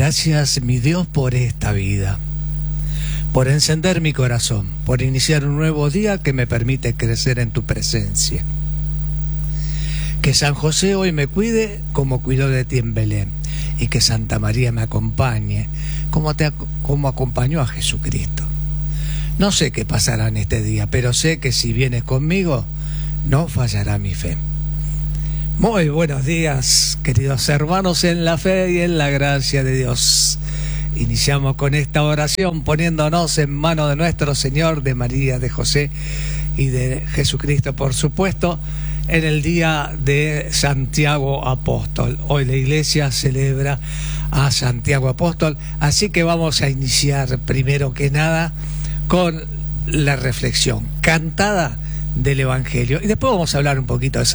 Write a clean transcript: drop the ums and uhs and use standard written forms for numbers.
Gracias, mi Dios, por esta vida, por encender mi corazón, por iniciar un nuevo día que me permite crecer en tu presencia. Que San José hoy me cuide como cuidó de ti en Belén, y que Santa María me acompañe como acompañó a Jesucristo. No sé qué pasará en este día, pero sé que si vienes conmigo, no fallará mi fe. Muy buenos días, queridos hermanos en la fe y en la gracia de Dios. Iniciamos con esta oración poniéndonos en manos de nuestro Señor, de María, de José y de Jesucristo, por supuesto, en el día de Santiago Apóstol. Hoy la Iglesia celebra a Santiago Apóstol, así que vamos a iniciar primero que nada con la reflexión cantada del Evangelio, y después vamos a hablar un poquito de